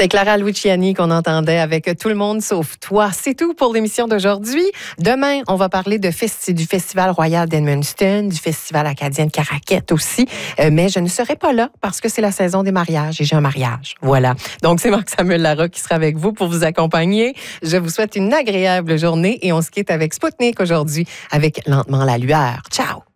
C'est Clara Luciani qu'on entendait avec Tout le monde sauf toi. C'est tout pour l'émission d'aujourd'hui. Demain, on va parler du Festival Royal d'Edmundston, du Festival acadien de Caraquette aussi. Mais je ne serai pas là parce que c'est la saison des mariages et j'ai un mariage. Voilà. Donc, c'est Marc-Samuel Larocque qui sera avec vous pour vous accompagner. Je vous souhaite une agréable journée et on se quitte avec Spoutnik aujourd'hui avec Lentement la lueur. Ciao!